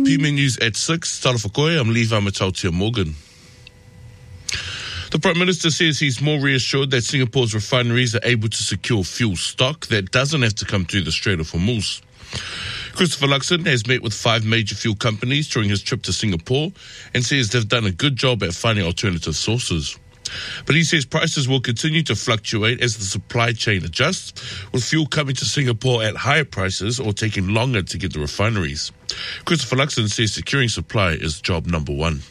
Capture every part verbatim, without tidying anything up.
P M News at six. Tara whakoe, I'm Levi Matautia Morgan. The Prime Minister says he's more reassured that Singapore's refineries are able to secure fuel stock that doesn't have to come through the Strait of Hormuz. Christopher Luxon has met with five major fuel companies during his trip to Singapore and says they've done a good job at finding alternative sources. But he says prices will continue to fluctuate as the supply chain adjusts, with fuel coming to Singapore at higher prices or taking longer to get to refineries. Christopher Luxon says securing supply is job number one.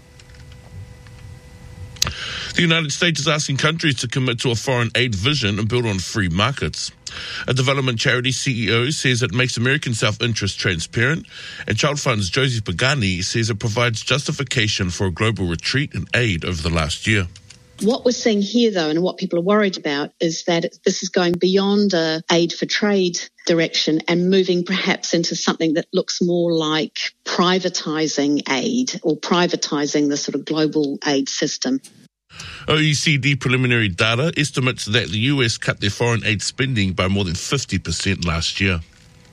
The United States is asking countries to commit to a foreign aid vision and build on free markets. A development charity C E O says it makes American self-interest transparent, and Child Fund's Josie Pagani says it provides justification for a global retreat in aid over the last year. What we're seeing here, though, and what people are worried about, is that this is going beyond a aid for trade direction and moving perhaps into something that looks more like privatising aid or privatising the sort of global aid system. O E C D preliminary data estimates that the U S cut their foreign aid spending by more than fifty percent last year.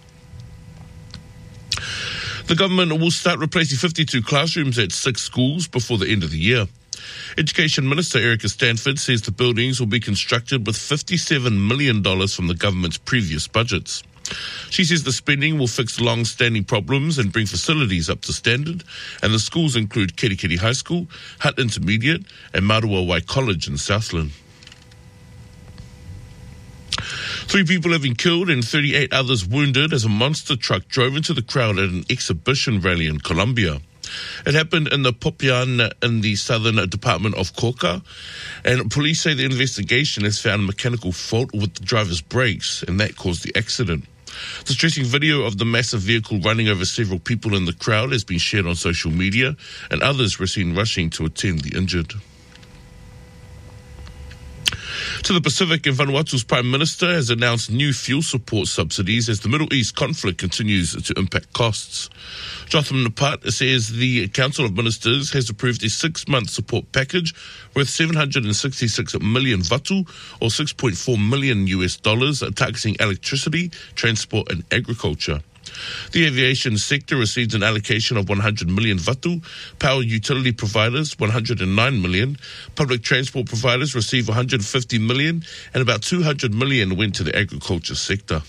The government will start replacing fifty-two classrooms at six schools before the end of the year. Education Minister Erica Stanford says the buildings will be constructed with fifty-seven million dollars from the government's previous budgets. She says the spending will fix long-standing problems and bring facilities up to standard, and the schools include Kerikeri High School, Hutt Intermediate, and Marua College in Southland. Three people have been killed and thirty-eight others wounded as a monster truck drove into the crowd at an exhibition rally in Colombia. It happened in the Popian in the southern department of Coca, and police say the investigation has found a mechanical fault with the driver's brakes, and that caused the accident. Distressing video of the massive vehicle running over several people in the crowd has been shared on social media, and others were seen rushing to attend the injured. To the Pacific, and Vanuatu's Prime Minister has announced new fuel support subsidies as the Middle East conflict continues to impact costs. Jotham Napat says the Council of Ministers has approved a six-month support package worth seven hundred sixty-six million vatu, or six point four million U S dollars, targeting electricity, transport and agriculture. The aviation sector receives an allocation of one hundred million vatu, power utility providers one hundred nine million, public transport providers receive one hundred fifty million, and about two hundred million went to the agriculture sector.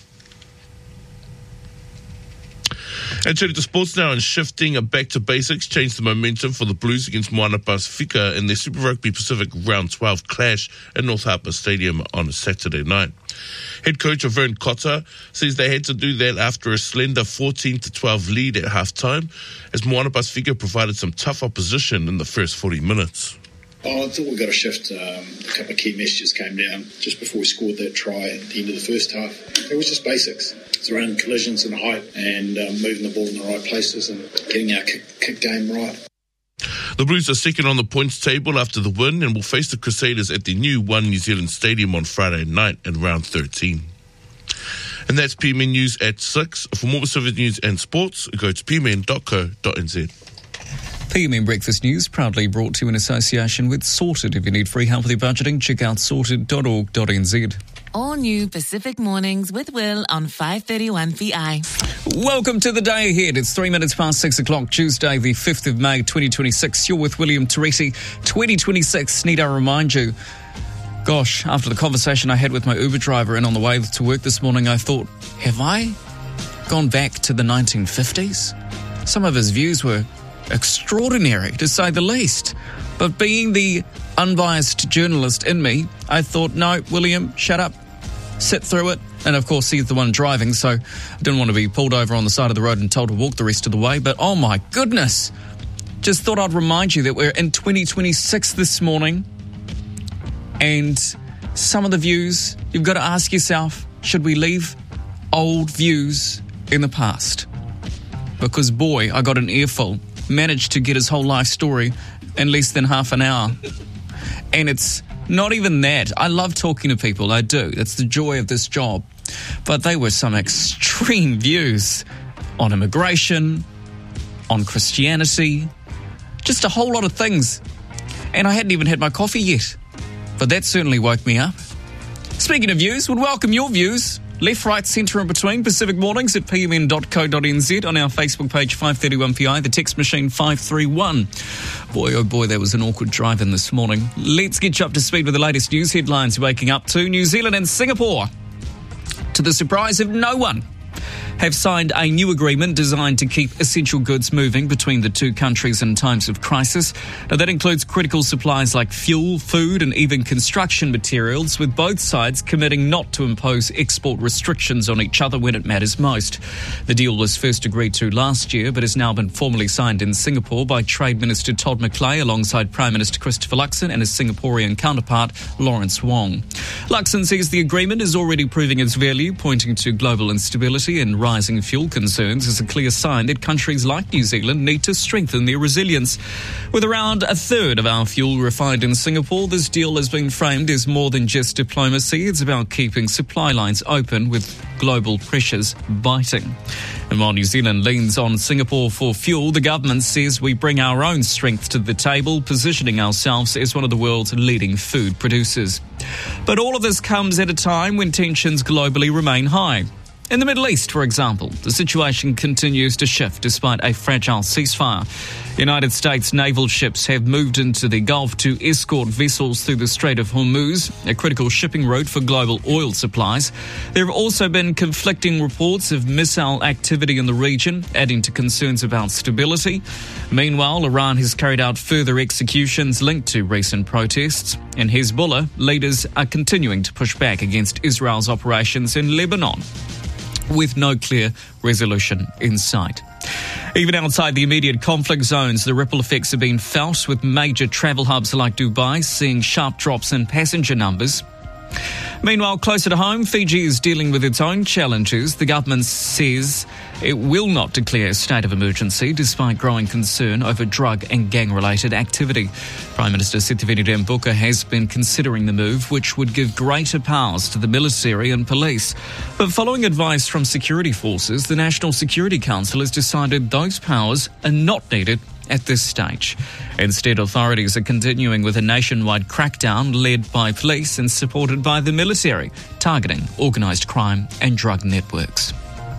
And turning to sports now, and shifting back to basics, changed the momentum for the Blues against Moana Pasifika in their Super Rugby Pacific Round twelve clash in North Harbour Stadium on a Saturday night. Head coach Vern Cotter says they had to do that after a slender fourteen to twelve lead at half-time, as Moana Pasifika provided some tough opposition in the first forty minutes. Oh, I thought we got a shift. Um, a couple of key messages came down just before we scored that try at the end of the first half. It was just basics. It's around collisions and height and um, moving the ball in the right places and getting our kick, kick game right. The Blues are second on the points table after the win and will face the Crusaders at the new One New Zealand Stadium on Friday night in round thirteen. And that's P M N News at six. For more Pacific news and sports, go to p m n dot co dot n z. P M N Breakfast News proudly brought to you in association with Sorted. If you need free help with your budgeting, check out sorted dot org dot n z. All new Pacific Mornings with Will on five thirty-one P I. Welcome to the day ahead. It's three minutes past six o'clock, Tuesday, the fifth of May, twenty twenty-six. You're with William Teresi. twenty twenty-six, need I remind you, gosh, after the conversation I had with my Uber driver and on the way to work this morning, I thought, have I gone back to the nineteen fifties? Some of his views were extraordinary, to say the least. But being the unbiased journalist in me, I thought, no, William, shut up, sit through it. And of course, he's the one driving, so I didn't want to be pulled over on the side of the road and told to walk the rest of the way. But oh my goodness, just thought I'd remind you that we're in twenty twenty-six this morning. And some of the views, you've got to ask yourself, should we leave old views in the past? Because boy, I got an earful. Managed to get his whole life story in less than half an hour. And it's not even that. I love talking to people, I do. That's the joy of this job. But they were some extreme views on immigration, on Christianity, just a whole lot of things. And I hadn't even had my coffee yet. But that certainly woke me up. Speaking of views, would welcome your views Left, right, centre and between. Pacific Mornings at p m n dot co dot n z. On our Facebook page, five thirty-one P I. The text machine, five three one. Boy, oh boy, that was an awkward drive-in this morning. Let's get you up to speed with the latest news headlines you're waking up to. New Zealand and Singapore, to the surprise of no one, have signed a new agreement designed to keep essential goods moving between the two countries in times of crisis. Now, that includes critical supplies like fuel, food and even construction materials, with both sides committing not to impose export restrictions on each other when it matters most. The deal was first agreed to last year but has now been formally signed in Singapore by Trade Minister Todd McClay alongside Prime Minister Christopher Luxon and his Singaporean counterpart Lawrence Wong. Luxon says the agreement is already proving its value, pointing to global instability and rising fuel concerns as a clear sign that countries like New Zealand need to strengthen their resilience. With around a third of our fuel refined in Singapore, this deal has been framed as more than just diplomacy. It's about keeping supply lines open with global pressures biting. And while New Zealand leans on Singapore for fuel, the government says we bring our own strength to the table, positioning ourselves as one of the world's leading food producers. But all of this comes at a time when tensions globally remain high. In the Middle East, for example, the situation continues to shift despite a fragile ceasefire. United States naval ships have moved into the Gulf to escort vessels through the Strait of Hormuz, a critical shipping route for global oil supplies. There have also been conflicting reports of missile activity in the region, adding to concerns about stability. Meanwhile, Iran has carried out further executions linked to recent protests, and Hezbollah leaders are continuing to push back against Israel's operations in Lebanon, with no clear resolution in sight. Even outside the immediate conflict zones, the ripple effects have been felt, with major travel hubs like Dubai seeing sharp drops in passenger numbers. Meanwhile, closer to home, Fiji is dealing with its own challenges. The government says it will not declare a state of emergency despite growing concern over drug and gang-related activity. Prime Minister Sitiveni Rabuka has been considering the move, which would give greater powers to the military and police. But following advice from security forces, the National Security Council has decided those powers are not needed at this stage. Instead, authorities are continuing with a nationwide crackdown led by police and supported by the military, targeting organised crime and drug networks.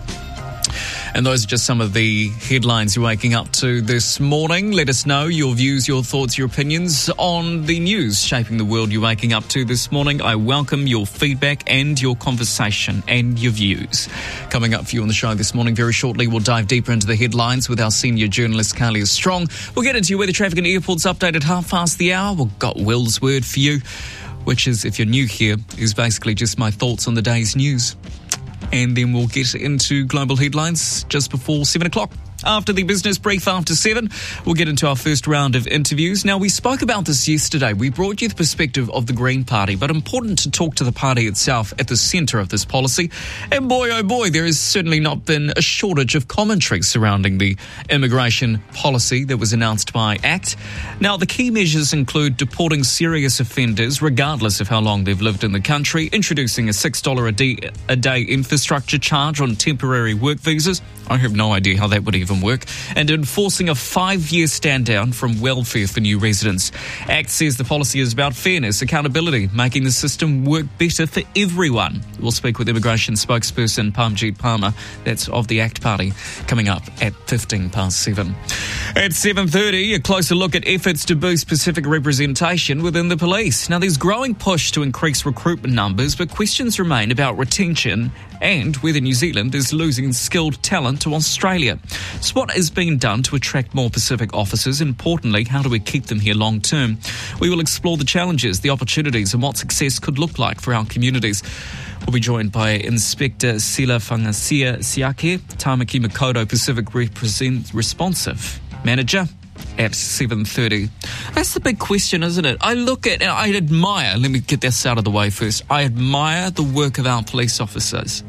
And those are just some of the headlines you're waking up to this morning. Let us know your views, your thoughts, your opinions on the news shaping the world you're waking up to this morning. I welcome your feedback and your conversation and your views. Coming up for you on the show this morning, very shortly, we'll dive deeper into the headlines with our senior journalist, Carlia Strong. We'll get into your weather, traffic and airports update at half past the hour. We've got Will's word for you, which is, if you're new here, is basically just my thoughts on the day's news. And then we'll get into global headlines just before seven o'clock. After the business brief after seven, we'll get into our first round of interviews. Now, we spoke about this yesterday. We brought you the perspective of the Green Party, but important to talk to the party itself at the centre of this policy. And boy, oh boy, there has certainly not been a shortage of commentary surrounding the immigration policy that was announced by ACT. Now, the key measures include deporting serious offenders, regardless of how long they've lived in the country, introducing a six dollars a day, a day infrastructure charge on temporary work visas. I have no idea how that would even work, and enforcing a five-year stand-down from welfare for new residents. ACT says the policy is about fairness, accountability, making the system work better for everyone. We'll speak with immigration spokesperson Parmjeet Palmer, that's of the ACT Party, coming up at fifteen past seven. At seven thirty, a closer look at efforts to boost Pacific representation within the police. Now, there's growing push to increase recruitment numbers, but questions remain about retention and whether New Zealand is losing skilled talent to Australia. So what is being done to attract more Pacific officers? Importantly, how do we keep them here long term? We will explore the challenges, the opportunities and what success could look like for our communities. We'll be joined by Inspector Sila Fangasia Siake, Tamaki Makoto Pacific Represent Responsive Manager, at seven thirty. That's the big question, isn't it? I look at, I admire, let me get this out of the way first. I admire the work of our police officers.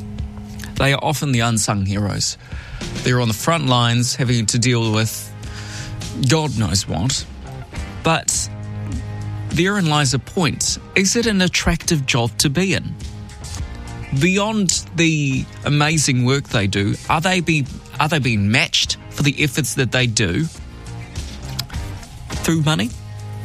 They are often the unsung heroes. They're on the front lines having to deal with God knows what. But therein lies a point. Is it an attractive job to be in? Beyond the amazing work they do, are they be are they being matched for the efforts that they do through money?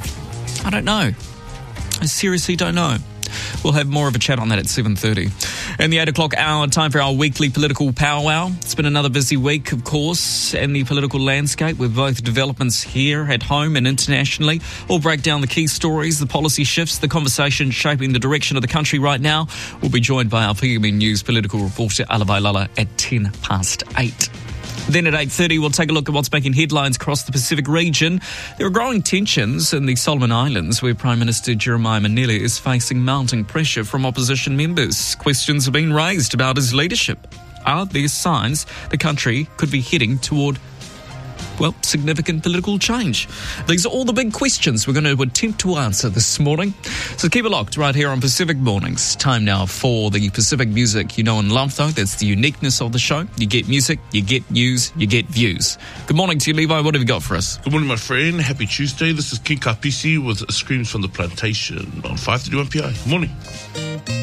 I don't know. I seriously don't know. We'll have more of a chat on that at seven thirty. In the eight o'clock hour, time for our weekly political powwow. It's been another busy week, of course, in the political landscape with both developments here at home and internationally. We'll break down the key stories, the policy shifts, the conversation shaping the direction of the country right now. We'll be joined by our P M N News political reporter Alawai Lala at ten past eight. Then at eight thirty, we'll take a look at what's making headlines across the Pacific region. There are growing tensions in the Solomon Islands, where Prime Minister Jeremiah Manili is facing mounting pressure from opposition members. Questions have been raised about his leadership. Are there signs the country could be heading toward, well, significant political change? These are all the big questions we're going to attempt to answer this morning. So keep it locked right here on Pacific Mornings. Time now for the Pacific music you know and love, though. That's the uniqueness of the show. You get music, you get news, you get views. Good morning to you, Levi. What have you got for us? Good morning, my friend. Happy Tuesday. This is King Kapisi with Screams from the Plantation on five thirty-one P I. Good morning.